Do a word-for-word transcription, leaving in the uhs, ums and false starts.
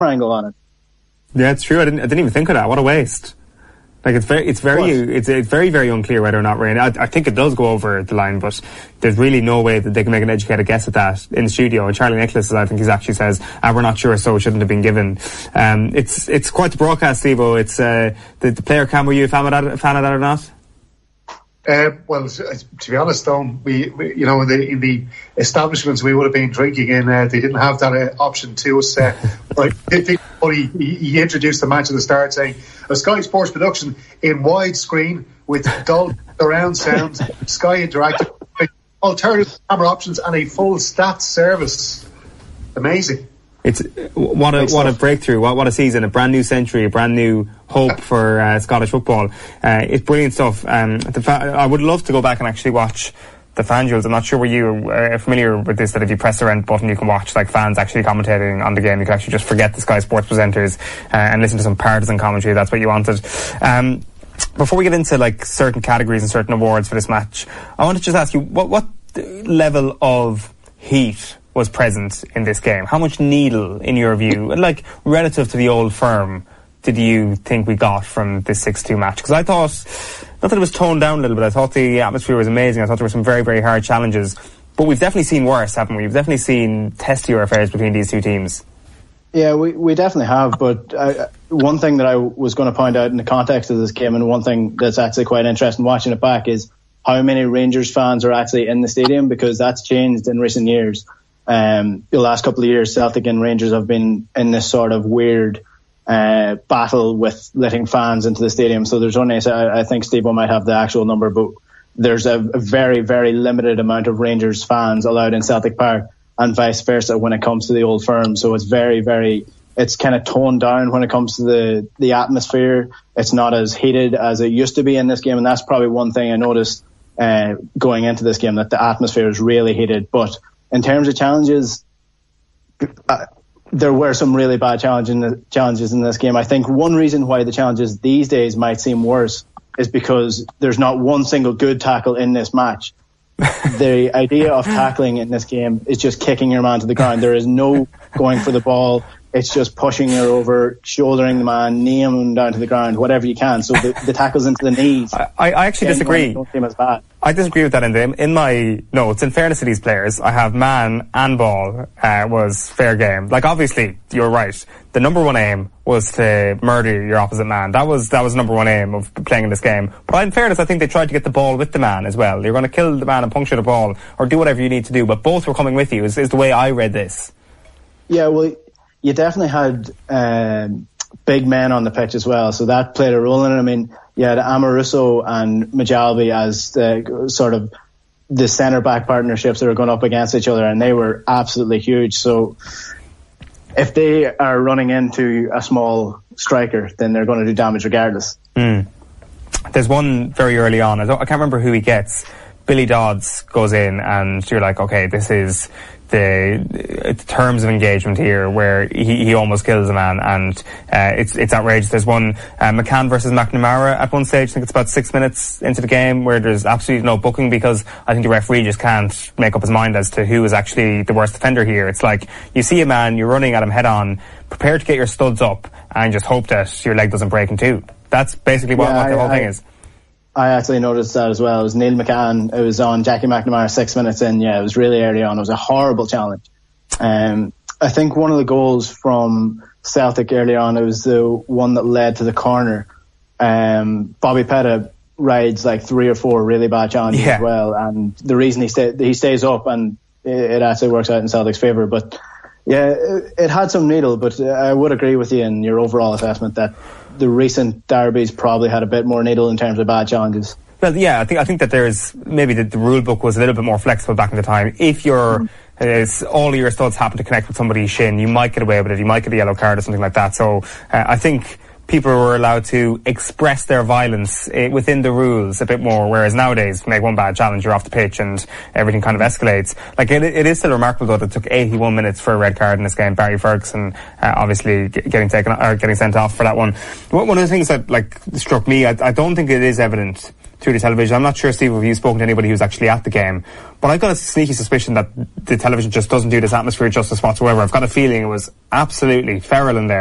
angle on it. Yeah, it's true. I didn't, I didn't even think of that. What a waste. Like it's very, it's very, it's, it's very, very unclear whether or not rain. I, I think it does go over the line, but there's really no way that they can make an educated guess at that in the studio. And Charlie Nicholas, I think, he actually says, ah, "We're not sure, so it shouldn't have been given." Um, it's it's quite the broadcast, Steve-O. It's uh, the, the player cam. Were you a fan of that, a fan of that or not? Uh, well, to be honest, though, we, we you know, in the, in the establishments we would have been drinking in, uh, they didn't have that uh, option to us. Uh, but I think he, he introduced the match at the start saying, "A Sky Sports production in widescreen with dull surround sound, Sky Interactive, alternative camera options, and a full stats service." Amazing. It's what a what a breakthrough! What what a season! A brand new century, a brand new hope for uh, Scottish football. Uh, it's brilliant stuff. Um, the fa- I would love to go back and actually watch the fan duels. I'm not sure were you uh, familiar with this, that if you press the rent button, you can watch like fans actually commentating on the game. You can actually just forget the Sky Sports presenters uh, and listen to some partisan commentary. That's what you wanted. Um, before we get into like certain categories and certain awards for this match, I want to just ask you what what level of heat was present in this game? How much needle, in your view, like relative to the Old Firm, did you think we got from this six two match? Because I thought, not that it was toned down a little bit, I thought the atmosphere was amazing. I thought there were some very, very hard challenges. But we've definitely seen worse, haven't we? We've definitely seen testier affairs between these two teams. Yeah, we, we definitely have. But I, one thing that I was going to point out in the context of this game, and one thing that's actually quite interesting watching it back, is how many Rangers fans are actually in the stadium, because that's changed in recent years. Um, the last couple of years, Celtic and Rangers have been in this sort of weird uh, battle with letting fans into the stadium. So there's only, I, I think Steve-O might have the actual number, but there's a, a very, very limited amount of Rangers fans allowed in Celtic Park, and vice versa when it comes to the Old Firm. So it's very, very, it's kind of toned down when it comes to the, the atmosphere. It's not as heated as it used to be in this game, and that's probably one thing I noticed uh, going into this game, that the atmosphere is really heated. But in terms of challenges, uh, there were some really bad challenge challenges in this game. I think one reason why the challenges these days might seem worse is because there's not one single good tackle in this match. The idea of tackling in this game is just kicking your man to the ground. There is no going for the ball. It's just pushing her over, shouldering the man, kneeing him down to the ground, whatever you can. So the, the tackles into the knees. I, I actually disagree. Don't seem as bad. I disagree with that in, the, in my notes. In fairness to these players, I have man and ball uh, was fair game. Like, obviously, you're right. The number one aim was to murder your opposite man. That was that was the number one aim of playing in this game. But in fairness, I think they tried to get the ball with the man as well. You're going to kill the man and puncture the ball, or do whatever you need to do. But both were coming with you, is, is the way I read this. Yeah, well, you definitely had um, big men on the pitch as well, so that played a role in it. I mean, you had Amoruso and Majalbi as the sort of the centre-back partnerships that are going up against each other, and they were absolutely huge. So if they are running into a small striker, then they're going to do damage regardless. Mm. There's one very early on, I, don't, I can't remember who he gets. Billy Dodds goes in, and you're like, okay, this is the terms of engagement here, where he, he almost kills a man, and uh, it's it's outrageous. There's one uh, McCann versus McNamara at one stage. I think it's about six minutes into the game, where there's absolutely no booking, because I think the referee just can't make up his mind as to who is actually the worst offender here. It's like you see a man, you're running at him head on, prepare to get your studs up, and just hope that your leg doesn't break in two. That's basically what, yeah, what the whole I, thing is. I actually noticed that as well. It was Neil McCann. It was on Jackie McNamara six minutes in. Yeah, it was really early on. It was a horrible challenge. Um, I think one of the goals from Celtic early on, it was the one that led to the corner. Um, Bobby Petta rides like three or four really bad challenges yeah. as well. And the reason he, stay, he stays up, and it, it actually works out in Celtic's favour. But yeah, it, it had some needle, but I would agree with you in your overall assessment that the recent derbies probably had a bit more needle in terms of bad challenges. Well, yeah, I think I think that there's maybe the, the rule book was a little bit more flexible back in the time. If you're mm. uh, all your studs happen to connect with somebody's shin, you might get away with it. You might get a yellow card or something like that. So uh, I think people were allowed to express their violence uh, within the rules a bit more, whereas nowadays, make one bad challenge, you're off the pitch and everything kind of escalates. Like, it, it is still remarkable, though, that it took eighty-one minutes for a red card in this game. Barry Ferguson uh, obviously g- getting taken or getting sent off for that one. One of the things that like struck me, I, I don't think it is evident through the television. I'm not sure, Steve, if you've spoken to anybody who's actually at the game, but I've got a sneaky suspicion that the television just doesn't do this atmosphere justice whatsoever. I've got a feeling it was absolutely feral in there.